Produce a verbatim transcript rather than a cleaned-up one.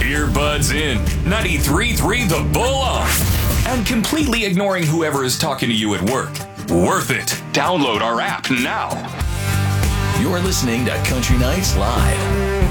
Earbuds in, ninety-three point three The Bull on, and completely ignoring whoever is talking to you at work. Worth it. Download our app now. You're listening to Country Nights Live.